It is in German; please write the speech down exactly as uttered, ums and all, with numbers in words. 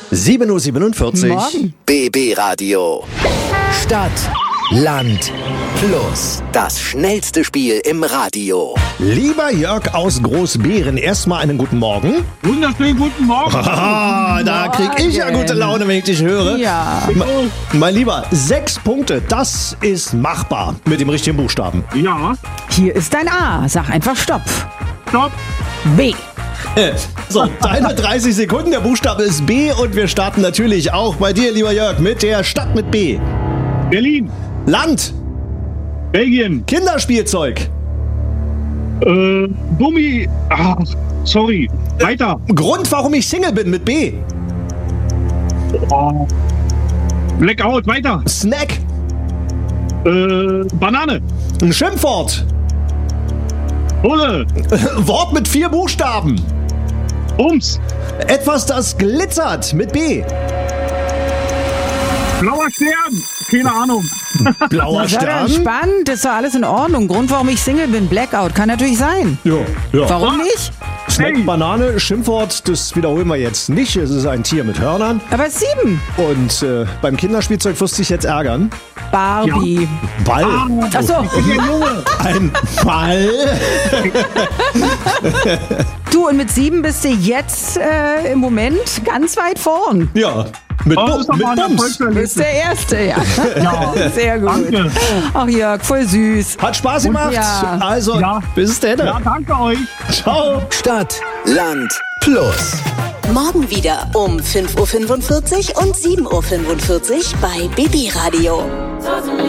sieben Uhr siebenundvierzig. Morgen. B B Radio. Stadt, Land, Plus. Das schnellste Spiel im Radio. Lieber Jörg aus Großbeeren, erstmal einen guten Morgen. Wunderschönen guten Morgen. Ah, da krieg ich ja gute Laune, wenn ich dich höre. Ja. Ma- Mein Lieber, sechs Punkte, das ist machbar mit dem richtigen Buchstaben. Ja, Hier ist ein A. Sag einfach Stopp. stopp. B. Äh, So, deine dreißig Sekunden, der Buchstabe ist B und wir starten natürlich auch bei dir, lieber Jörg, mit der Stadt mit B. Berlin, Land, Belgien, Kinderspielzeug, äh, Gummi. Ach, sorry. Weiter. Grund, warum ich Single bin mit B. Oh. Blackout, weiter. Snack, Äh, Banane. ein Schimpfwort, Bulle. Wort mit vier Buchstaben, Ums. etwas, das glitzert mit B. Blauer Stern. Keine Ahnung. Blauer Sei doch Stern. entspannt, ist doch alles in Ordnung. Grund, warum ich Single bin, Blackout, kann natürlich sein. Ja, ja. Warum nicht? Snack, Hey. Banane, Schimpfwort, das wiederholen wir jetzt nicht. Es ist ein Tier mit Hörnern. Aber es ist sieben. Und äh, beim Kinderspielzeug wirst du dich jetzt ärgern. Barbie. Ball. Ach so. Ein Ball. Du, und mit sieben bist du jetzt äh, im Moment ganz weit vorn. Ja. Mit, Oh, Bu das ist doch mit mal ein Bums. Du bist der Erste, ja. Ja. Sehr gut. Danke. Ach Jörg, voll süß. Hat Spaß gemacht. Ja. Also, Ja. bis dann. Ja, danke euch. Ciao. Stadt, Land, Plus. Morgen wieder um fünf Uhr fünfundvierzig und sieben Uhr fünfundvierzig bei B B Radio.